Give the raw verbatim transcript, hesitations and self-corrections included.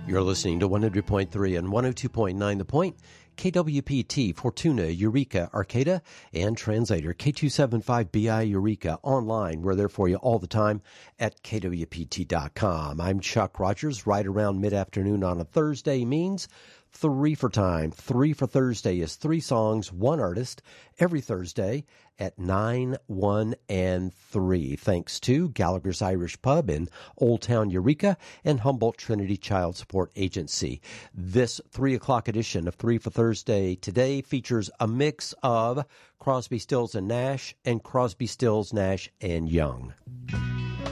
You're listening to one hundred point three and one oh two point nine The Point, K W P T, Fortuna, Eureka, Arcata, and Translator, K two seventy-five B I Eureka, online. We're there for you all the time at K W P T dot com. I'm Chuck Rogers. Right around mid-afternoon on a Thursday means three for time. Three for Thursday is three songs, one artist, every Thursday at nine, one, and three. Thanks to Gallagher's Irish Pub in Old Town Eureka and Humboldt Trinity Child Support Agency. This three o'clock edition of Three for Thursday today features a mix of Crosby, Stills and Nash and Crosby, Stills, Nash and Young.